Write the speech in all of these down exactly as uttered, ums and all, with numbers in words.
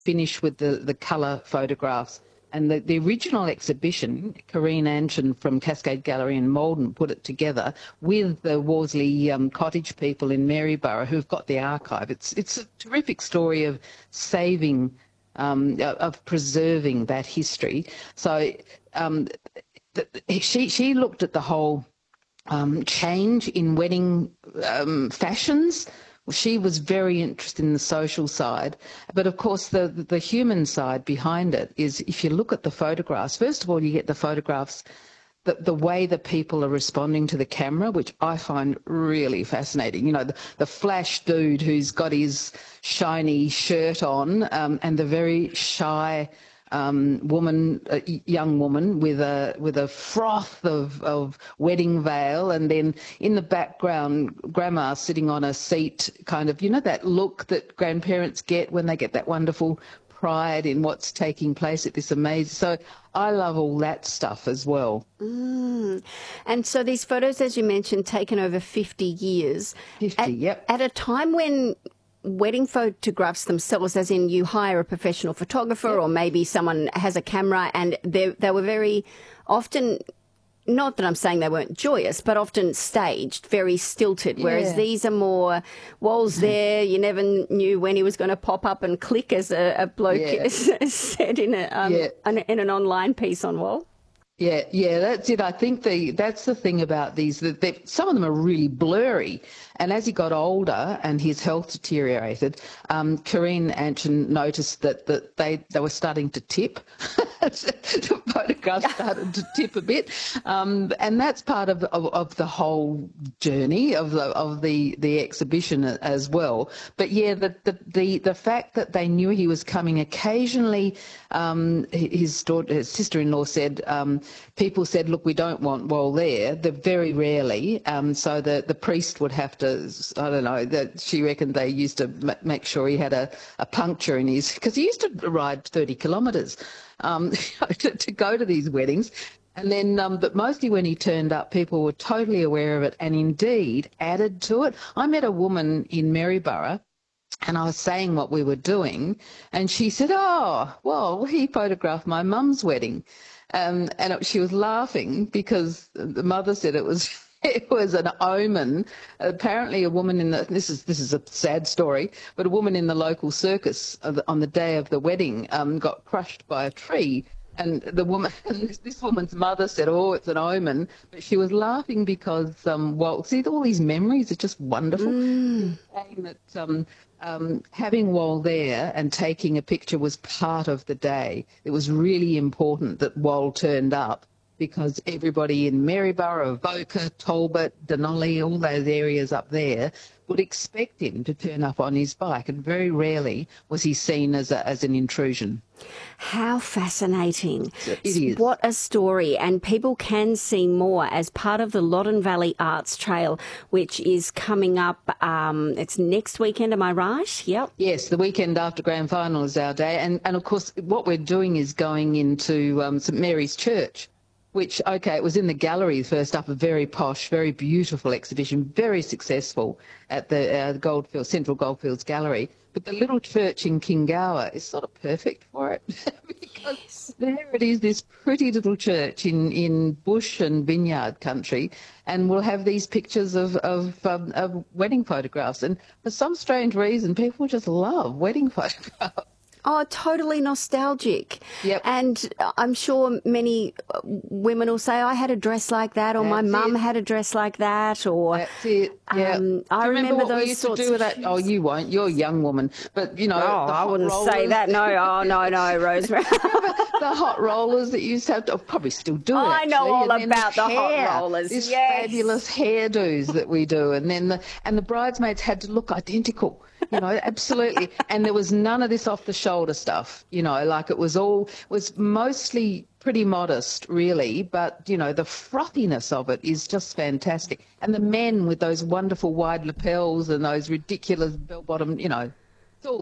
finish with the, the colour photographs. And the, the original exhibition, Corinne Anshin from Cascade Gallery in Malden put it together with the Worsley um, Cottage people in Maryborough who've got the archive. It's, it's a terrific story of saving, um, of preserving that history. So um, the, she, she looked at the whole um, change in wedding um, fashions. She was very interested in the social side, but of course the the human side behind it is, if you look at the photographs, first of all you get the photographs, the, the way the people are responding to the camera, which I find really fascinating. You know, the, the flash dude who's got his shiny shirt on um, and the very shy Um, woman, a young woman with a with a froth of, of wedding veil, and then in the background, grandma sitting on a seat, kind of, you know, that look that grandparents get when they get that wonderful pride in what's taking place at this amazing. So I love all that stuff as well. Mm. And so these photos, as you mentioned, taken over fifty years. fifty, at, yep. At a time when wedding photographs themselves, as in you hire a professional photographer, yep, or maybe someone has a camera, and they they were very often, not that I'm saying they weren't joyous, but often staged, very stilted, yeah, whereas these are more, Wal's there, you never knew when he was going to pop up and click, as a, a bloke yeah. said in, a, um, yeah. an, in an online piece on Wal. Yeah, yeah, that's it. I think the that's the thing about these, that they, some of them are really blurry. And as he got older and his health deteriorated, um, Corinne Anshin noticed that, that they, they were starting to tip. The photographs started to tip a bit. Um, and that's part of, of, of the whole journey of the of the, the exhibition as well. But yeah, the, the, the, the fact that they knew he was coming, occasionally um, his, daughter, his sister-in-law said, um, people said, look, we don't want Wal there. They're very rarely. Um, so the, the priest would have to, I don't know, that she reckoned they used to m make sure he had a, a puncture in his, because he used to ride thirty kilometres um, to, to go to these weddings. And then, um, but mostly when he turned up, people were totally aware of it and indeed added to it. I met a woman in Maryborough, and I was saying what we were doing, and she said, oh, well, he photographed my mum's wedding. Um, and it, she was laughing because the mother said it was it was an omen. Apparently, a woman in the this is this is a sad story, but a woman in the local circus on the day of the wedding um, got crushed by a tree. And the woman, this woman's mother said, "Oh, it's an omen," but she was laughing because, um, well, see, all these memories are just wonderful. Mm. Saying that um, um, having Wal there and taking a picture was part of the day. It was really important that Wal turned up, because everybody in Maryborough, Avoca, Talbot, Denali, all those areas up there would expect him to turn up on his bike, and very rarely was he seen as a, as an intrusion. How fascinating. It is. What a story. And people can see more as part of the Loddon Valley Arts Trail, which is coming up, um, it's next weekend, am I right? Yep. Yes, the weekend after Grand Final is our day. And, and of course, what we're doing is going into um, St Mary's Church, which, okay, it was in the gallery first up, a very posh, very beautiful exhibition, very successful at the uh, Goldfields, Central Goldfields Gallery. But the little church in Kingowa is sort of perfect for it because yes. there it is, this pretty little church in, in bush and vineyard country, and we'll have these pictures of, of, um, of wedding photographs. And for some strange reason, people just love wedding photographs. Oh, totally nostalgic. Yep. And I'm sure many women will say, I had a dress like that, or That's my mum it. had a dress like that, or... That's it, yeah. Um, I do you remember, remember what those we used sorts to do with of that? shoes. Oh, you won't. You're a young woman. But, you know... Oh, the I hot wouldn't rollers. say that. No, oh, no, no, Rosemary. The hot rollers that you used to have to... Oh, probably still do, I actually. know all and about the, the hair, hot rollers, These yes. fabulous hairdos that we do. And then the, and the bridesmaids had to look identical. You know, absolutely. And there was none of this off-the-shoulder stuff, you know, like it was all, was mostly pretty modest, really, but, you know, the frothiness of it is just fantastic. And the men with those wonderful wide lapels and those ridiculous bell-bottom, you know, it's all there.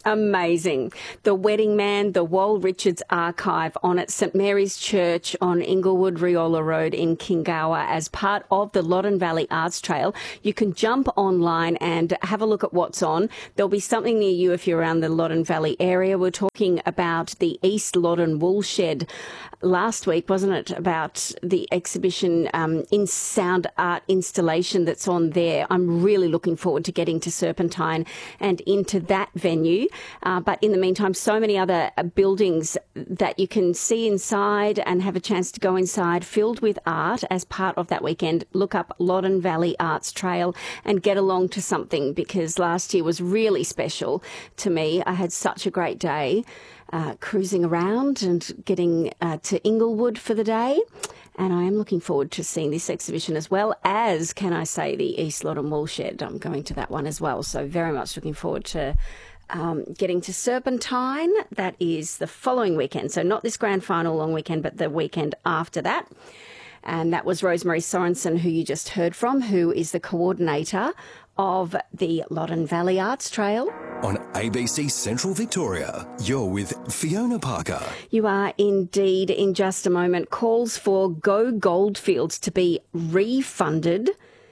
Amazing. The Wedding Man, the Wal Richards Archive on at St Mary's Church on Inglewood Riola Road in Kingawa as part of the Loddon Valley Arts Trail. You can jump online and have a look at what's on. There'll be something near you if you're around the Loddon Valley area. We're talking about the East Loddon Woolshed last week, wasn't it, about the exhibition um, in sound art installation that's on there. I'm really looking forward to getting to Serpentine and into that venue. Uh, but in the meantime, so many other uh, buildings that you can see inside and have a chance to go inside filled with art as part of that weekend. Look up Loddon Valley Arts Trail and get along to something, because last year was really special to me. I had such a great day uh, cruising around and getting uh, to Inglewood for the day. And I am looking forward to seeing this exhibition as well as, can I say, the East Loddon Woolshed. I'm going to that one as well. So very much looking forward to Um, getting to Serpentine. That is the following weekend. So not this grand final long weekend, but the weekend after that. And that was Rosemary Sorensen, who you just heard from, who is the coordinator of the Loddon Valley Arts Trail. On A B C Central Victoria, you're with Fiona Parker. You are indeed. In just a moment, calls for Go Goldfields to be refunded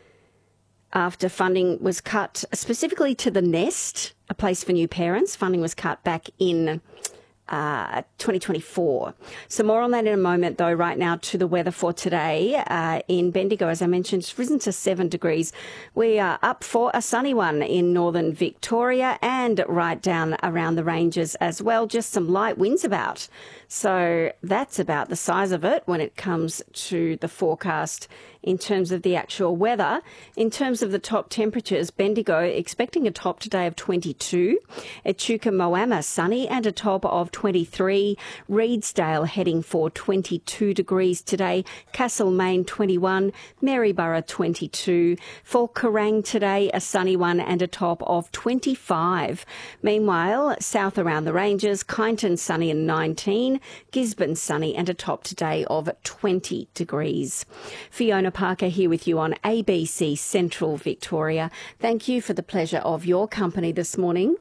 after funding was cut specifically to the Nest, a place for new parents. Funding was cut back in uh, twenty twenty-four. So more on that in a moment, though. Right now to the weather for today uh, in Bendigo, as I mentioned, it's risen to seven degrees. We are up for a sunny one in northern Victoria and right down around the ranges as well. Just some light winds about. So that's about the size of it when it comes to the forecast in terms of the actual weather. In terms of the top temperatures, Bendigo expecting a top today of twenty-two. Echuca Moama sunny and a top of twenty-three. Reedsdale heading for twenty-two degrees today. Castlemaine twenty-one. Maryborough twenty-two. For Kerrang today a sunny one and a top of twenty-five. Meanwhile, south around the ranges, Kyneton sunny and nineteen. Gisborne sunny and a top today of twenty degrees. Fiona Parker here with you on A B C Central Victoria. Thank you for the pleasure of your company this morning.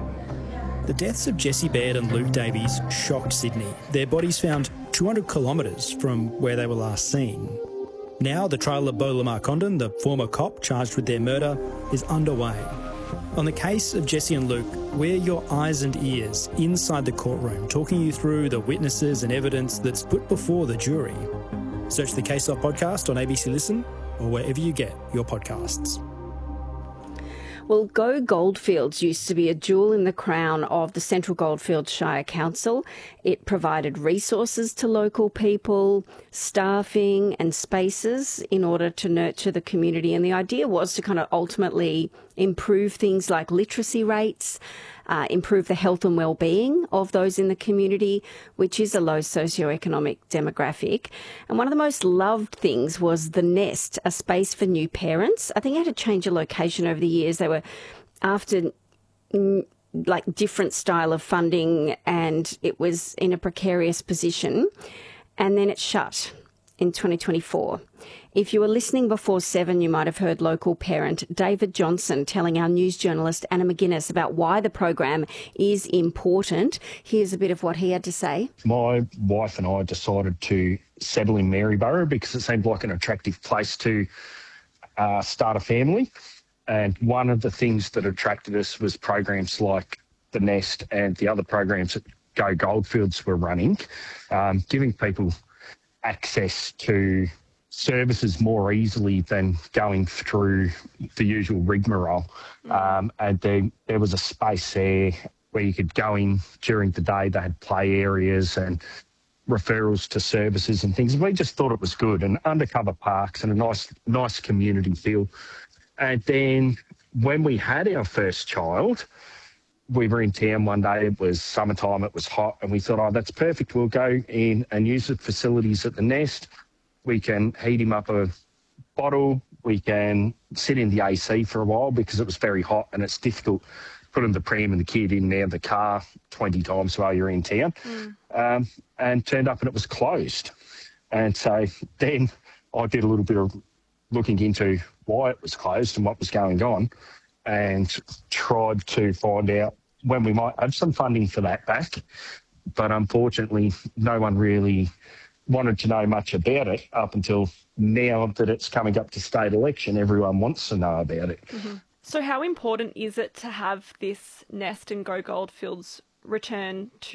The deaths of Jessie Baird and Luke Davies shocked Sydney. Their bodies found two hundred kilometres from where they were last seen. Now the trial of Beau Lamar Condon, the former cop charged with their murder, is underway. On the case of Jessie and Luke, we're your eyes and ears inside the courtroom, talking you through the witnesses and evidence that's put before the jury. Search the Case Off podcast on A B C Listen or wherever you get your podcasts. Well, Go Goldfields used to be a jewel in the crown of the Central Goldfields Shire Council. It provided resources to local people, staffing and spaces in order to nurture the community. And the idea was to kind of ultimately improve things like literacy rates, Uh, improve the health and well-being of those in the community, which is a low socioeconomic demographic. And one of the most loved things was the Nest, a space for new parents. I think it had to change a location over the years. They were after mm, like different style of funding, and it was in a precarious position. And then it shut in twenty twenty-four. If you were listening before seven, you might have heard local parent David Johnson telling our news journalist Anna McGuinness about why the program is important. Here's a bit of what he had to say. My wife and I decided to settle in Maryborough because it seemed like an attractive place to uh, start a family. And one of the things that attracted us was programs like The Nest and the other programs that Go Goldfields were running, um, giving people access to services more easily than going through the usual rigmarole. Um, and then there was a space there where you could go in during the day. They had play areas and referrals to services and things. We just thought it was good, and undercover parks and a nice, nice community feel. And then when we had our first child, we were in town one day. It was summertime, it was hot, and we thought, oh, that's perfect. We'll go in and use the facilities at the Nest. We can heat him up a bottle. We can sit in the A C for a while because it was very hot and it's difficult putting the pram and the kid in there, the car, twenty times while you're in town. Mm. Um, and turned up and it was closed. And so then I did a little bit of looking into why it was closed and what was going on, and tried to find out when we might have some funding for that back. But unfortunately, no one really wanted to know much about it up until now that it's coming up to state election. Everyone wants to know about it. Mm-hmm. So how important is it to have this nest and Go Goldfields return to